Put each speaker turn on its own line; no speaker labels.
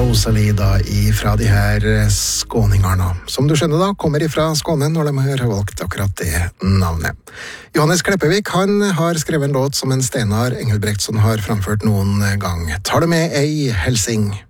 Rosalida ifra de her skåningene, som du skjønner da, kommer ifra Skåne når de har valgt akkurat det navnet. Johannes Kleppevik, han har skrevet en låt som en Steinar Engelbrektsson har framført noen gang. Tar du med ei helsing?